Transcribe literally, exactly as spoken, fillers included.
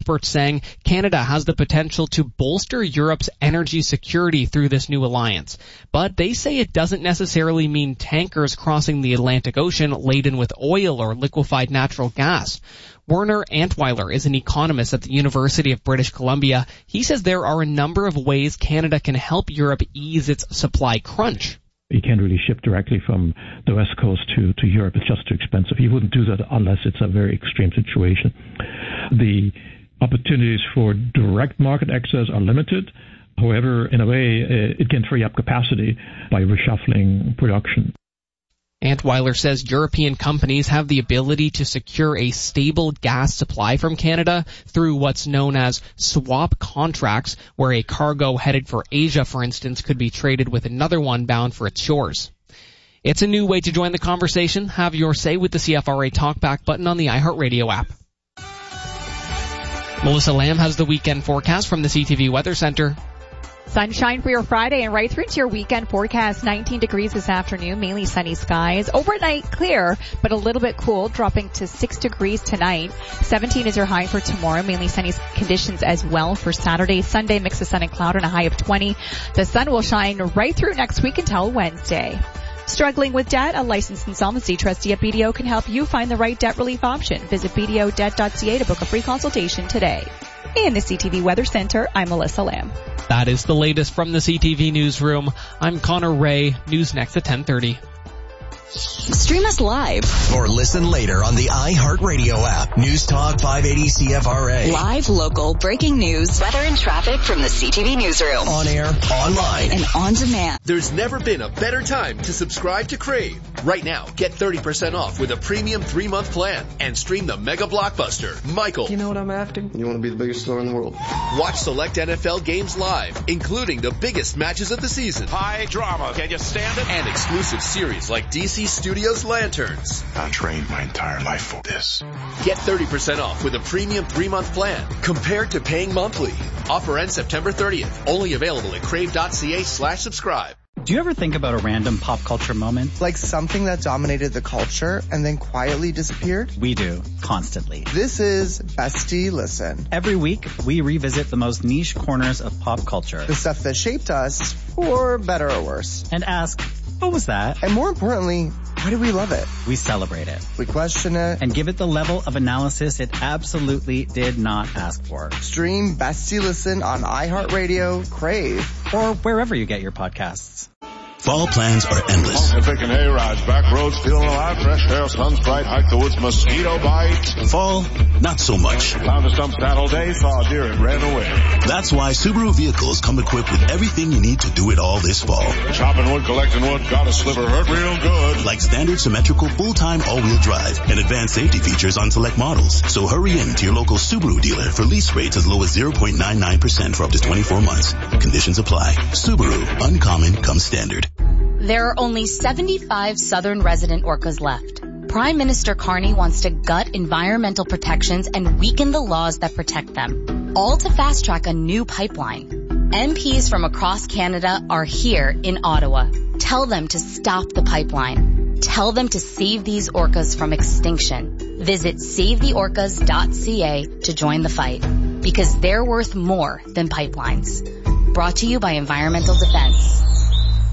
experts saying Canada has the potential to bolster Europe's energy security through this new alliance. But they say it doesn't necessarily mean tankers crossing the Atlantic Ocean laden with oil or liquefied natural gas. Werner Antweiler is an economist at the University of British Columbia. He says there are a number of ways Canada can help Europe ease its supply crunch. You can't really ship directly from the West Coast to, to Europe. It's just too expensive. You wouldn't do that unless it's a very extreme situation. The opportunities for direct market access are limited. However, in a way, it can free up capacity by reshuffling production. Antweiler says European companies have the ability to secure a stable gas supply from Canada through what's known as swap contracts, where a cargo headed for Asia, for instance, could be traded with another one bound for its shores. It's a new way to join the conversation. Have your say with the C F R A Talkback button on the iHeartRadio app. Melissa Lamb has the weekend forecast from the C T V Weather Center. Sunshine for your Friday and right through to your weekend forecast. nineteen degrees this afternoon, mainly sunny skies. Overnight clear, but a little bit cool, dropping to six degrees tonight. seventeen is your high for tomorrow, mainly sunny conditions as well for Saturday. Sunday, mix of sun and cloud and a high of twenty. The sun will shine right through next week until Wednesday. Struggling with debt? A licensed insolvency trustee at B D O can help you find the right debt relief option. Visit b d o debt dot c a to book a free consultation today. In the C T V Weather Center, I'm Melissa Lamb. That is the latest from the C T V Newsroom. I'm Connor Ray. News next at ten thirty. Stream us live or listen later on the iHeartRadio app. News Talk five eighty C F R A. Live, local, breaking news, weather and traffic from the C T V Newsroom. On air, online, and on demand. There's never been a better time to subscribe to Crave. Right now, get thirty percent off with a premium three-month plan and stream the mega blockbuster, Michael. You know what I'm after? You want to be the biggest star in the world. Watch select N F L games live, including the biggest matches of the season. High drama. Can you stand it? And exclusive series like D C Studios Lanterns. I trained my entire life for this. Get thirty percent off with a premium three-month plan compared to paying monthly. Offer ends September thirtieth. Only available at crave.ca slash subscribe. Do you ever think about a random pop culture moment? Like something that dominated the culture and then quietly disappeared? We do, constantly. This is Bestie Listen. Every week, we revisit the most niche corners of pop culture. The stuff that shaped us, for better or worse. And ask, what was that? And more importantly, why do we love it? We celebrate it. We question it. And give it the level of analysis it absolutely did not ask for. Stream Bestie Listen on iHeartRadio, Crave, or wherever you get your podcasts. Fall plans are endless. Epic and A-rides, back roads, feeling alive, fresh air, sun's bright, hike the woods, mosquito bite. Fall, not so much. Found a stump Saturday, saw a deer and ran away. That's why Subaru vehicles come equipped with everything you need to do it all this fall. Chopping wood, collecting wood, got a sliver, hurt real good. Like standard symmetrical full-time all-wheel drive and advanced safety features on select models. So hurry in to your local Subaru dealer for lease rates as low as zero point nine nine percent for up to twenty-four months. Conditions apply. Subaru, uncommon comes standard. There are only seventy-five southern resident orcas left. Prime Minister Carney wants to gut environmental protections and weaken the laws that protect them, all to fast-track a new pipeline. M Ps from across Canada are here in Ottawa. Tell them to stop the pipeline. Tell them to save these orcas from extinction. Visit save the orcas dot c a to join the fight, because they're worth more than pipelines. Brought to you by Environmental Defense.